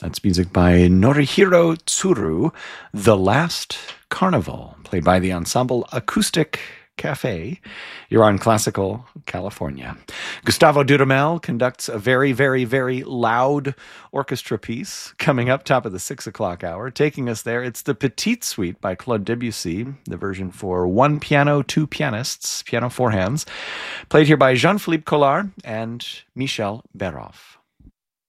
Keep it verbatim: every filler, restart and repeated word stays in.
That's music by Norihiro Tsuru, The Last Carnival, played by the ensemble Acoustic Cafe. You're on Classical California. Gustavo Dudamel conducts a very, very, very loud orchestra piece coming up top of the six o'clock hour. Taking us there, it's the Petite Suite by Claude Debussy, the version for one piano, two pianists, piano four hands, played here by Jean-Philippe Collard and Michel Béroff.